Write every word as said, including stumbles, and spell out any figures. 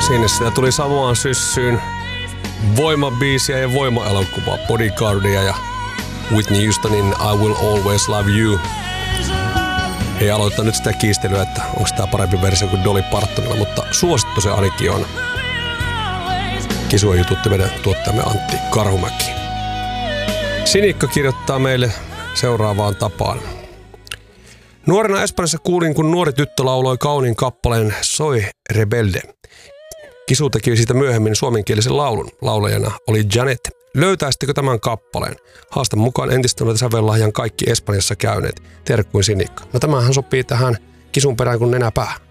Sinne sitä tuli samaan syssyyn voimabiisiä ja voimaelokuvaa, Bodyguardia ja Whitney Houstonin I Will Always Love You. Ei aloittaa nyt sitä kiistelyä, että onko tämä parempi versio kuin Dolly Partonilla, mutta suosittu se ainakin on. Kisua jututti meidän tuottajamme Antti Karhumäki. Sinikka kirjoittaa meille seuraavaan tapaan. Nuorena Espanjassa kuulin, kun nuori tyttö lauloi kauniin kappaleen Soy Rebelde. Kisu teki siitä myöhemmin suomenkielisen laulun. Laulajana oli Janet. Löytäisittekö tämän kappaleen? Haastan mukaan entistä noita sävellahjan kaikki Espanjassa käyneet. Terkkuin Sinikka. No tämähän sopii tähän kisun perään kuin nenäpää.